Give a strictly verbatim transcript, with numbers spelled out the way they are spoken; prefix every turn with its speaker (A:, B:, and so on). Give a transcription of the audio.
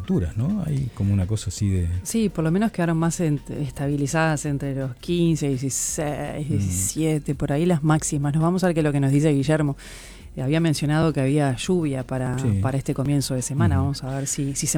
A: temperaturas, ¿no? Hay como una cosa así de...
B: Sí, por lo menos quedaron más en, estabilizadas entre los quince, dieciséis, diecisiete, mm. por ahí las máximas. Nos vamos a ver qué es lo que nos dice Guillermo. Eh, había mencionado que había lluvia para, sí. para este comienzo de semana. Uh-huh. Vamos a ver si, si se